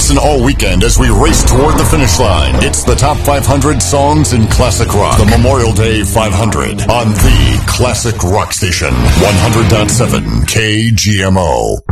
Listen all weekend as we race toward the finish line. It's the top 500 songs in classic rock. The Memorial Day 500 on the Classic Rock Station. 100.7 KGMO.